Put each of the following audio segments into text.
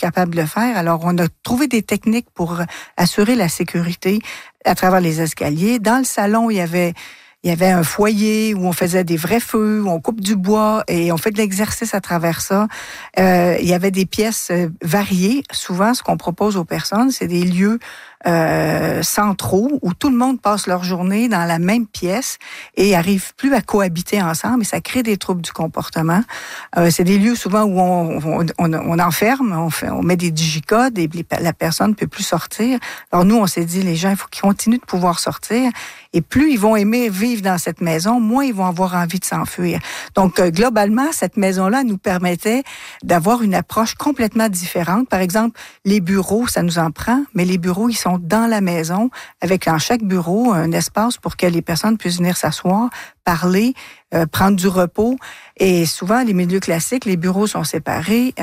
capable de le faire. Alors, on a trouvé des techniques pour assurer la sécurité à travers les escaliers. Dans le salon, il y avait un foyer où on faisait des vrais feux, où on coupe du bois et on fait de l'exercice à travers ça. Il y avait des pièces variées. Souvent, ce qu'on propose aux personnes, c'est des lieux centraux où tout le monde passe leur journée dans la même pièce et arrive plus à cohabiter ensemble et ça crée des troubles du comportement. C'est des lieux souvent où on enferme, on met des digicodes et la personne ne peut plus sortir. Alors nous, on s'est dit, les gens, il faut qu'ils continuent de pouvoir sortir et plus ils vont aimer vivre dans cette maison, moins ils vont avoir envie de s'enfuir. Donc, globalement, cette maison-là nous permettait d'avoir une approche complètement différente. Par exemple, les bureaux, ça nous en prend, mais les bureaux, ils sont dans la maison, avec dans chaque bureau un espace pour que les personnes puissent venir s'asseoir, parler, prendre du repos. Et souvent, les milieux classiques, les bureaux sont séparés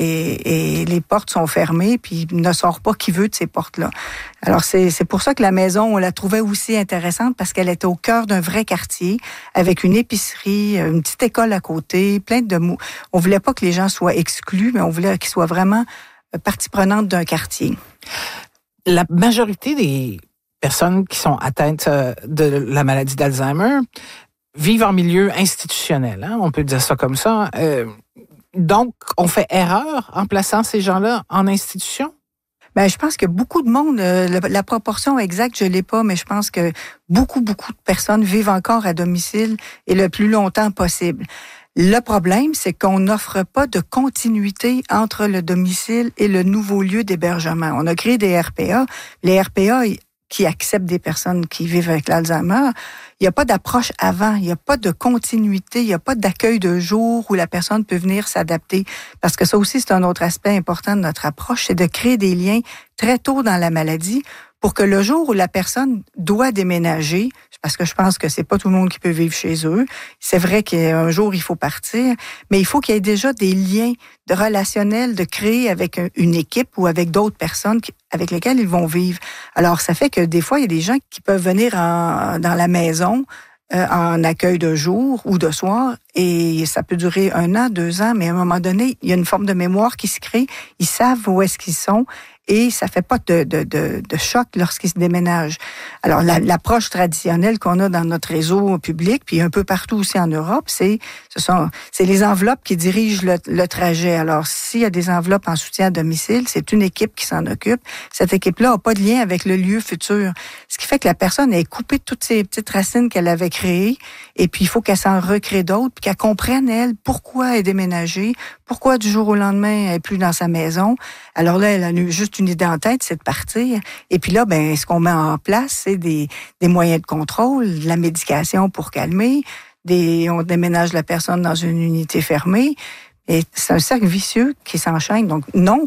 et les portes sont fermées, puis il ne sort pas qui veut de ces portes-là. Alors, c'est pour ça que la maison, on la trouvait aussi intéressante parce qu'elle était au cœur d'un vrai quartier, avec une épicerie, une petite école à côté, plein de... On voulait pas que les gens soient exclus, mais on voulait qu'ils soient vraiment partie prenante d'un quartier. La majorité des personnes qui sont atteintes de la maladie d'Alzheimer vivent en milieu institutionnel, hein, on peut dire ça comme ça. Donc, on fait erreur en plaçant ces gens-là en institution? Ben, je pense que beaucoup de monde, la proportion exacte, je l'ai pas, mais je pense que beaucoup de personnes vivent encore à domicile et le plus longtemps possible. Le problème, c'est qu'on n'offre pas de continuité entre le domicile et le nouveau lieu d'hébergement. On a créé des RPA. Les RPA qui acceptent des personnes qui vivent avec l'Alzheimer, il n'y a pas d'approche avant, il n'y a pas de continuité, il n'y a pas d'accueil de jour où la personne peut venir s'adapter. Parce que ça aussi, c'est un autre aspect important de notre approche, c'est de créer des liens très tôt dans la maladie pour que le jour où la personne doit déménager, parce que je pense que c'est pas tout le monde qui peut vivre chez eux, c'est vrai qu'un jour il faut partir, mais il faut qu'il y ait déjà des liens de relationnels de créer avec une équipe ou avec d'autres personnes avec lesquelles ils vont vivre. Alors ça fait que des fois il y a des gens qui peuvent venir dans la maison en accueil de jour ou de soir et ça peut durer 1 an, 2 ans, mais à un moment donné il y a une forme de mémoire qui se crée, ils savent où est-ce qu'ils sont. Et ça fait pas de choc lorsqu'ils se déménagent. Alors, l'approche traditionnelle qu'on a dans notre réseau public, puis un peu partout aussi en Europe, c'est les enveloppes qui dirigent le trajet. Alors, s'il y a des enveloppes en soutien à domicile, c'est une équipe qui s'en occupe. Cette équipe-là n'a pas de lien avec le lieu futur. Ce qui fait que la personne est coupée de toutes ces petites racines qu'elle avait créées, et puis il faut qu'elle s'en recrée d'autres, puis qu'elle comprenne, elle, pourquoi elle est déménagée, pourquoi du jour au lendemain, elle n'est plus dans sa maison. Alors là, elle a juste une idée en tête, c'est de partir. Et puis là, ben, ce qu'on met en place, c'est des moyens de contrôle, de la médication pour calmer, on déménage la personne dans une unité fermée. Et c'est un cercle vicieux qui s'enchaîne. Donc non,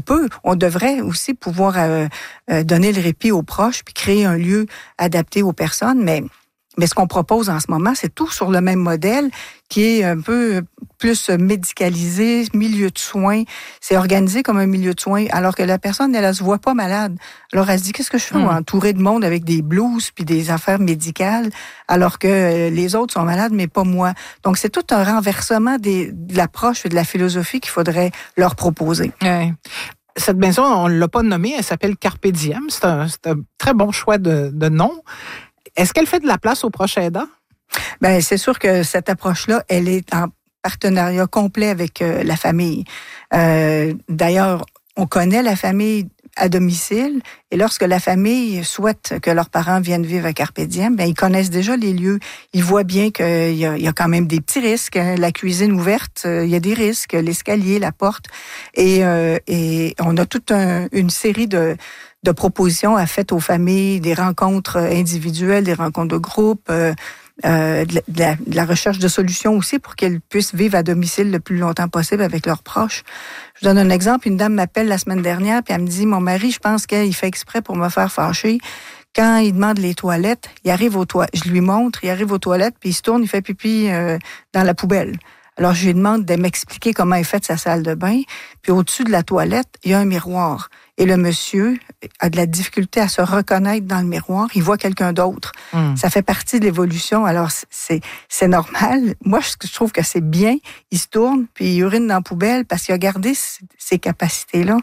on devrait aussi pouvoir donner le répit aux proches puis créer un lieu adapté aux personnes, mais ce qu'on propose en ce moment, c'est tout sur le même modèle qui est un peu plus médicalisé, milieu de soins. C'est organisé comme un milieu de soins, alors que la personne, elle se voit pas malade. Alors, elle se dit, qu'est-ce que je fais entourée de monde avec des blouses puis des affaires médicales, alors que les autres sont malades, mais pas moi. Donc, c'est tout un renversement de l'approche et de la philosophie qu'il faudrait leur proposer. Ouais. Cette maison, on l'a pas nommée, elle s'appelle Carpe Diem. C'est un très bon choix de nom. Est-ce qu'elle fait de la place aux proches aidants? Ben, c'est sûr que cette approche-là, elle est en partenariat complet avec la famille. D'ailleurs, on connaît la famille à domicile et lorsque la famille souhaite que leurs parents viennent vivre à Carpe Diem, ben, ils connaissent déjà les lieux. Ils voient bien qu'il y a quand même des petits risques. Hein. La cuisine ouverte, il y a des risques. L'escalier, la porte. Et on a toute une série de propositions à faire aux familles, des rencontres individuelles, des rencontres de groupe, de la recherche de solutions aussi pour qu'elles puissent vivre à domicile le plus longtemps possible avec leurs proches. Je donne un exemple. Une dame m'appelle la semaine dernière puis elle me dit, mon mari, je pense qu'il fait exprès pour me faire fâcher. Quand il demande les toilettes, il arrive aux toilettes. Je lui montre, il arrive aux toilettes puis il se tourne, il fait pipi dans la poubelle. Alors, je lui demande de m'expliquer comment est faite sa salle de bain. Puis au-dessus de la toilette, il y a un miroir. Et le monsieur a de la difficulté à se reconnaître dans le miroir. Il voit quelqu'un d'autre. Ça fait partie de l'évolution. Alors, c'est normal. Moi, je trouve que c'est bien. Il se tourne, puis il urine dans la poubelle parce qu'il a gardé ces capacités-là.